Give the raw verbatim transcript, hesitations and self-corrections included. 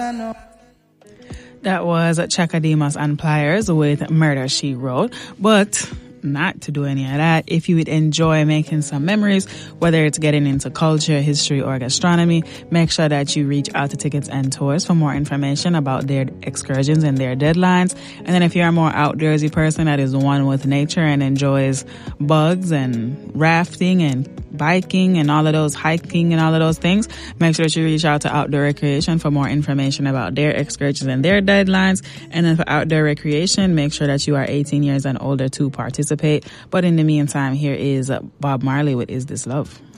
That was Chakademus and Pliers with Murder, She Wrote. But not to do any of that. If you would enjoy making some memories, whether it's getting into culture, history, or gastronomy, make sure that you reach out to Tickets and Tours for more information about their excursions and their deadlines. And then if you're a more outdoorsy person that is one with nature and enjoys bugs and rafting and biking and all of those, hiking and all of those things, make sure that you reach out to Outdoor Recreation for more information about their excursions and their deadlines. And then for outdoor recreation, make sure that you are eighteen years and older to participate. But in the meantime, here is Bob Marley with Is This Love?